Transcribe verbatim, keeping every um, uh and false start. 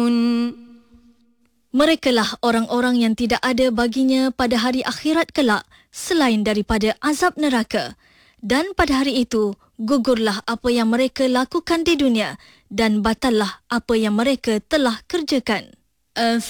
Merekalah orang-orang yang tidak ada baginya pada hari akhirat kelak selain daripada azab neraka. Dan pada hari itu, gugurlah apa yang mereka lakukan di dunia dan batallah apa yang mereka telah kerjakan.